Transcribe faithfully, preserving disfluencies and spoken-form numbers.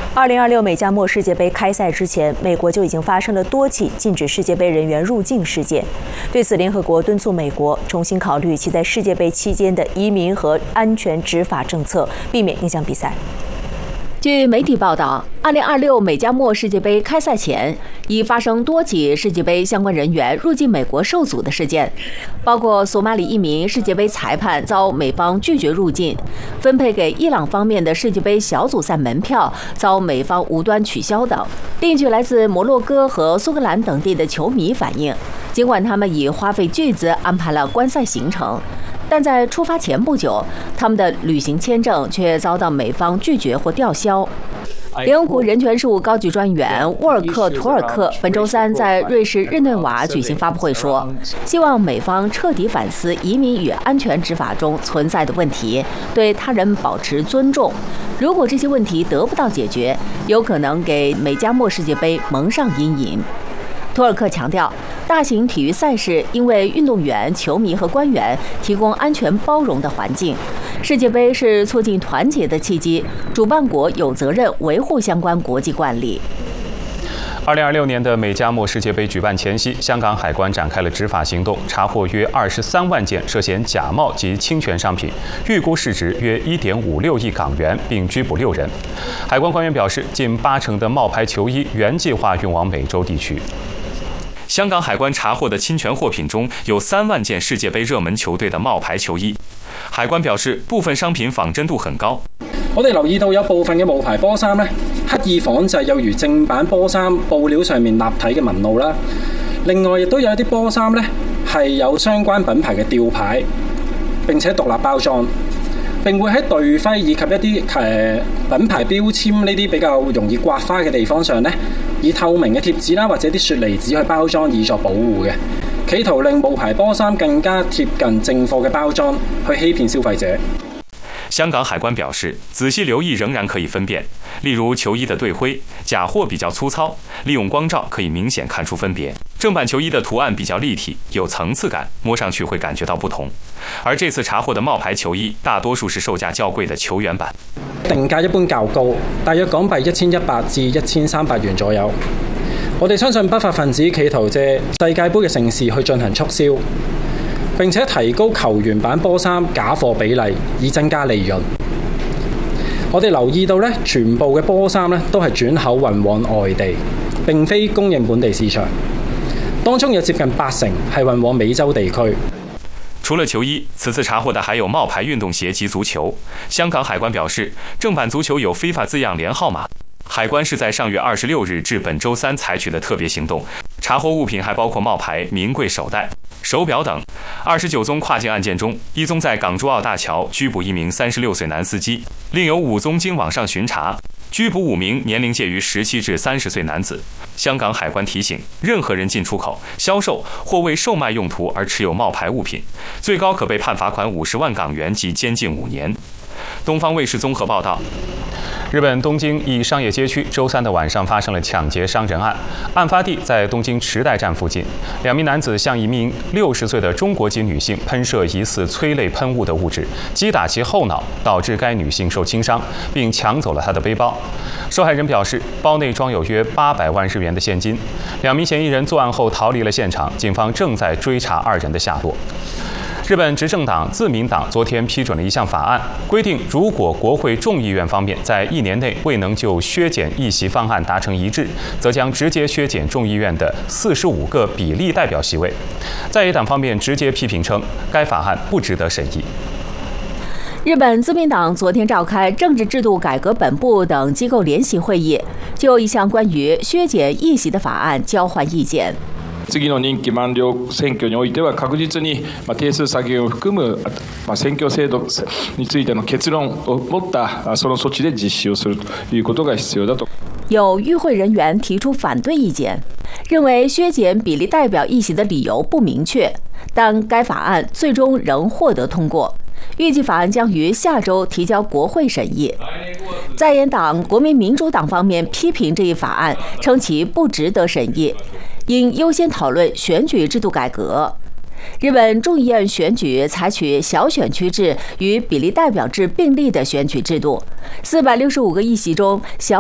二零二六美加墨世界杯开赛之前，美国就已经发生了多起禁止世界杯人员入境事件。对此，联合国敦促美国重新考虑其在世界杯期间的移民和安全执法政策，避免影响比赛。 据媒体报道，二零二六美加墨世界杯开赛前，已发生多起世界杯相关人员入境美国受阻的事件，包括索马里一名世界杯裁判遭美方拒绝入境，分配给伊朗方面的世界杯小组赛门票遭美方无端取消等。另据来自摩洛哥和苏格兰等地的球迷反映，尽管他们已花费巨资安排了观赛行程，但在出发前不久，他们的旅行签证却遭到美方拒绝或吊销。联合国人权事务高级专员沃尔克·图尔克本周三在瑞士日内瓦举行发布会说，希望美方彻底反思移民与安全执法中存在的问题，对他人保持尊重。如果这些问题得不到解决，有可能给美加墨世界杯蒙上阴影。图尔克强调，大型体育赛事应为运动员、球迷和官员提供安全包容的环境。世界杯是促进团结的契机，主办国有责任维护相关国际惯例。 二零二六年的美加墨世界杯举办前夕，香港海关展开了执法行动，查获约二十三万件涉嫌假冒及侵权商品，预估市值约一点五六亿港元，并拘捕六人。海关官员表示，近八成的冒牌球衣原计划运往美洲地区。 香港海关查获的侵权货品中有三万件世界杯热门球队的冒牌球衣。海關表示，部分商品仿真度很高。 我哋留意到有部分嘅冒牌波衫咧，刻意仿製有如正版波衫布料上面立體嘅紋路啦。另外，亦都有一啲波衫咧係有相關品牌嘅吊牌，並且獨立包裝，並會喺隊徽以及一啲誒品牌標籤呢啲比較容易刮花嘅地方上咧，以透明嘅貼紙啦或者啲雪梨紙去包裝，以作保護嘅。企圖令冒牌波衫更加貼近正貨嘅包裝，去欺騙消費者。 香港海關表示，仔細留意仍然可以分辨，例如球衣的隊徽，假貨比較粗糙，利用光照可以明顯看出分別。正版球衣的圖案比較立體，有層次感，摸上去會感覺到不同。而這次查獲的冒牌球衣，大多數是售價較貴的球員版， 定價一般較高，大約港幣一千一百至一千三百元左右。我哋相信不法分子企圖借世界盃嘅盛事去進行促銷，並且提高球員版波衫假貨比例，以增加利潤。我哋留意到咧，全部嘅波衫咧都係轉口運往外地，並非供應本地市場。當中有接近八成係運往美洲地區。 除了球衣，此次查獲的還有冒牌運動鞋及足球。香港海關表示，正版足球有非法字樣連號碼。海關是在上月二十六日至本周三採取的特別行動，查獲物品還包括冒牌名貴手袋、手錶等。二十九宗跨境案件中，一宗在港珠澳大橋拘捕一名三十六歲男司機，另有五宗經網上巡查，拘捕五名年齡介於十七至三十歲男子。香港海關提醒，任何人進出口、銷售或為售賣用途而持有冒牌物品，最高可被判罰款五十萬港元及監禁五年。東方衛視綜合報道。 日本東京一商業街區周三的晚上發生了搶劫傷人案，案發地在東京池袋站附近。兩名男子向一名六十歲的中國籍女性噴射疑似催淚噴霧的物質，擊打其後腦，導致該女性受輕傷，並搶走了她的背包。受害人表示，包內裝有約八百萬日元的現金。兩名嫌疑人作案後逃離了現場，警方正在追查二人的下落。日本执政党自民党昨天批准了一項法案，規定如果國會眾議院方面在一年內未能就削減議席方案達成一致，則將直接削減眾議院的四十五個比例代表席位。在野黨方面直接批評稱，該法案不值得審議。 日本自民黨昨天召開政治制度改革本部等機構聯席會議，就一項關於削減議席的法案交換意見。 次の任期満了選挙においては確実に定数削減を含む選挙制度についての結論を持ったその措置で実施をするということが必要だと。 有與會人員提出反對意見，認為削減比例代表議席的理由不明確，但該法案最終仍獲得通過。預計法案將於下周提交國會審議。在野黨國民民主黨方面批評這一法案，稱其不值得審議，應優先討論選舉制度改革。日本众议院选举采取小选区制与比例代表制并立的选举制度，四百六十五个议席中，小